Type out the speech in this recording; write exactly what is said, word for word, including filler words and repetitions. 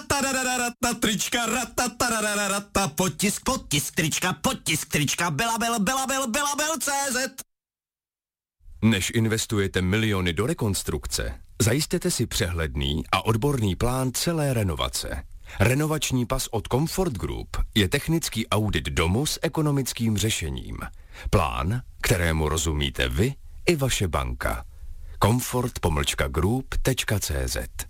Ratatararata, trička, ratatararata, potisk, potisk, trička, potisk, trička, Belabel, Belabel, Belabel tečka cé zet. Než investujete miliony do rekonstrukce, zajistěte si přehledný a odborný plán celé renovace. Renovační pas od Comfort Group je technický audit domu s ekonomickým řešením. Plán, kterému rozumíte vy i vaše banka. comfort pomlčka group tečka cé zet